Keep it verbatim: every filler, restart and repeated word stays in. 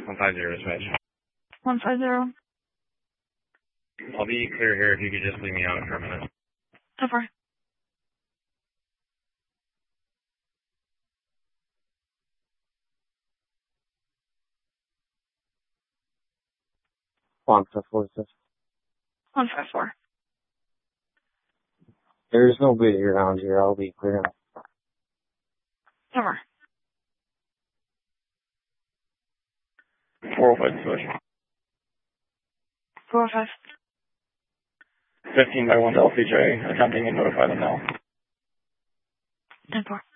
one five zero dispatch. one five zero. I'll be clear here if you could just leave me out for a minute. Over. one five four six. one five four. There's nobody around here. I'll be clear. Over. four oh five dispatch. four oh five. fifteen by one to L C J. Attempting to notify them now. ten four.